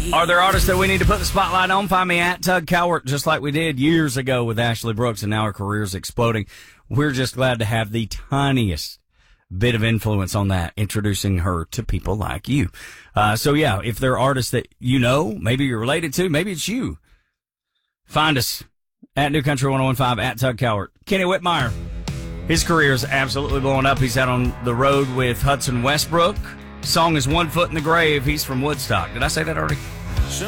Are there artists that we need to put the spotlight on? Find me at Tug Cowart, just like we did years ago with Ashley Brooks, and now her career's exploding. We're just glad to have the tiniest bit of influence on that, introducing her to people like you. So yeah, if there are artists that you know, maybe you're related to, maybe it's you, find us at New Country 101.5, at Tug Cowart. Kenny Whitmire, his career is absolutely blowing up. He's out on the road with Hudson Westbrook. Song is One Foot in the Grave. He's from Woodstock. Did I say that already?